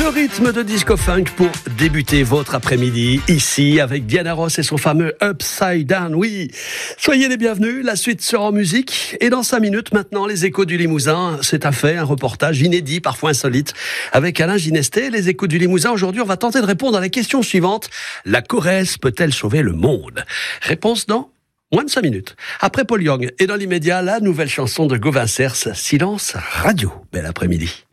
Le rythme de disco funk pour débuter votre après-midi, ici avec Diana Ross et son fameux Upside Down. Oui, soyez les bienvenus, la suite sera en musique. Et dans 5 minutes maintenant, les échos du Limousin, c'est un fait, un reportage inédit, parfois insolite, avec Alain Ginesté. Les échos du Limousin, aujourd'hui, on va tenter de répondre à la question suivante. La Corrèze peut-elle sauver le monde ? Réponse dans moins de 5 minutes. Après Paul Young, et dans l'immédiat, la nouvelle chanson de Gauvin Cers, Silence Radio. Bel après-midi.